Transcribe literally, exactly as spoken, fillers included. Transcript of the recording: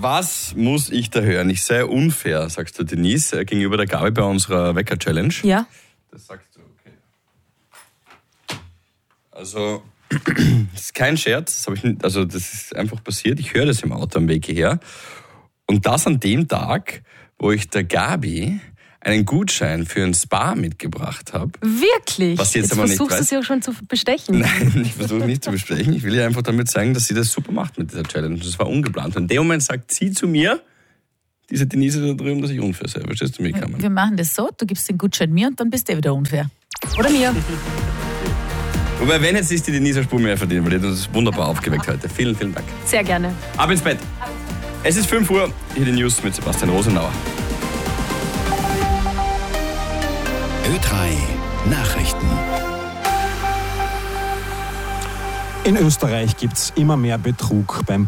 Was muss ich da hören? Ich sei unfair, sagst du, Denise, äh, gegenüber der Gabi bei unserer Wecker-Challenge. Ja. Das sagst du, okay. Also, das ist kein Scherz, das, hab ich nicht, also das ist einfach passiert. Ich höre das im Auto am Weg hierher. Und das an dem Tag, wo ich der Gabi einen Gutschein für ein Spa mitgebracht habe. Wirklich? Was jetzt, jetzt aber versuchst du sie auch schon zu bestechen. Nein, ich versuche nicht zu bestechen. Ich will ihr einfach damit zeigen, dass sie das super macht mit dieser Challenge. Das war ungeplant. Und in dem Moment sagt sie zu mir, diese Denise da drüben, dass ich unfair sei. Verstehst du mich, Carmen? Wir machen das so, du gibst den Gutschein mir und dann bist du wieder unfair. Oder mir. Wobei, wenn jetzt ist die Denise eine Spur mehr verdient, weil die hat uns wunderbar aufgeweckt heute. Vielen, vielen Dank. Sehr gerne. Ab ins Bett. Es ist fünf Uhr, hier die News mit Sebastian Rosenauer. Ö drei Nachrichten. In Österreich gibt es immer mehr Betrug beim